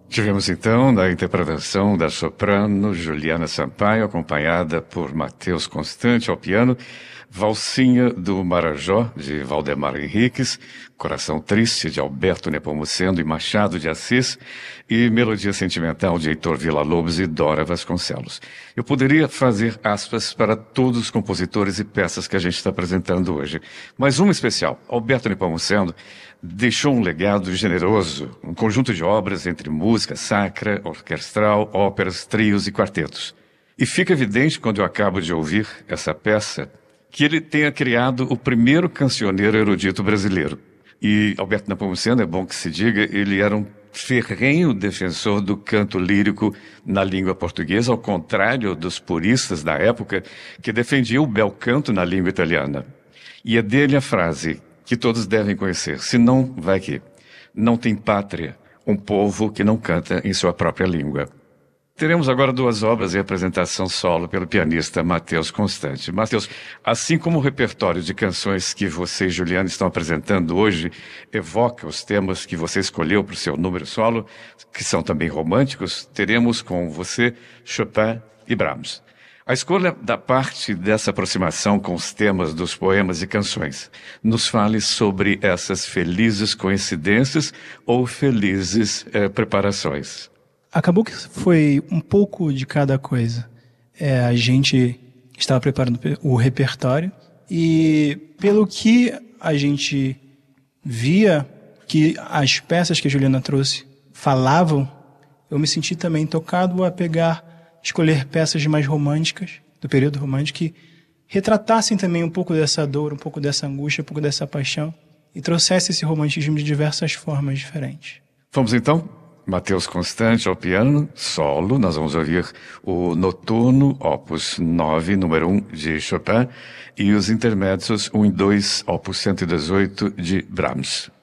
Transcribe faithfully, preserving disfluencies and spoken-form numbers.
Tivemos então na interpretação da soprano Juliana Sampaio, acompanhada por Matheus Constante ao piano, Valsinha do Marajó, de Valdemar Henriques, Coração Triste, de Alberto Nepomuceno e Machado de Assis, e Melodia Sentimental, de Heitor Villa-Lobos e Dora Vasconcelos. Eu poderia fazer aspas para todos os compositores e peças que a gente está apresentando hoje, mas uma especial. Alberto Nepomuceno deixou um legado generoso, um conjunto de obras entre música sacra, orquestral, óperas, trios e quartetos. E fica evidente, quando eu acabo de ouvir essa peça, que ele tenha criado o primeiro cancioneiro erudito brasileiro. E Alberto Nepomuceno, é bom que se diga, ele era um ferrenho defensor do canto lírico na língua portuguesa, ao contrário dos puristas da época, que defendiam o bel canto na língua italiana. E é dele a frase que todos devem conhecer: se não, vai que não tem pátria um povo que não canta em sua própria língua. Teremos agora duas obras em apresentação solo pelo pianista Matheus Constante. Matheus, assim como o repertório de canções que você e Juliana estão apresentando hoje evoca os temas que você escolheu para o seu número solo, que são também românticos, teremos com você Chopin e Brahms. A escolha da parte dessa aproximação com os temas dos poemas e canções. Nos fale sobre essas felizes coincidências ou felizes eh, preparações. Acabou que foi um pouco de cada coisa. É, a gente estava preparando o repertório e, pelo que a gente via que as peças que a Juliana trouxe falavam, eu me senti também tocado a pegar, escolher peças mais românticas, do período romântico, que retratassem também um pouco dessa dor, um pouco dessa angústia, um pouco dessa paixão e trouxesse esse romantismo de diversas formas diferentes. Vamos então? Matheus Constante ao piano, solo. Nós vamos ouvir o Noturno, opus nove, número um, de Chopin, e os intermédios um e dois, opus cento e dezoito, de Brahms.